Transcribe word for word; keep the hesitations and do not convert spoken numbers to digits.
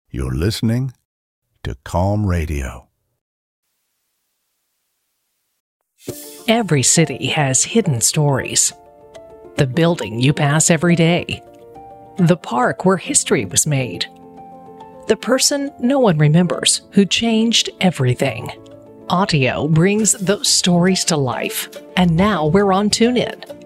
You're listening to Calm Radio. Every city has hidden stories. The building you pass every day. The park where history was made. The person no one remembers who changed everything. Audio brings those stories to life, and now we're on TuneIn.